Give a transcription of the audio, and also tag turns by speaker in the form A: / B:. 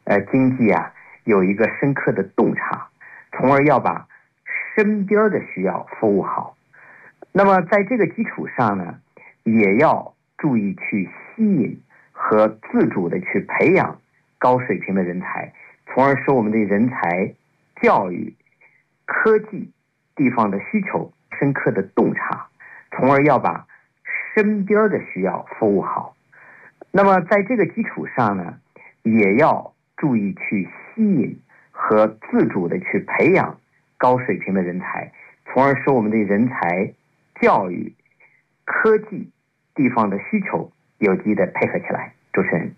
A: 经济啊有一个深刻的洞察，从而要把身边的需要服务好。那么在这个基础上呢，也要注意去吸引和自主的去培养高水平的人才，从而使我们的人才、教育、科技、地方的需求深刻的洞察，从而要把身边的需要服务好。那么在这个基础上呢，也要注意去吸引和自主的去培养高水平的人才，从而使我们的人才、教育、科技、地方的需求有机的配合起来。主持人。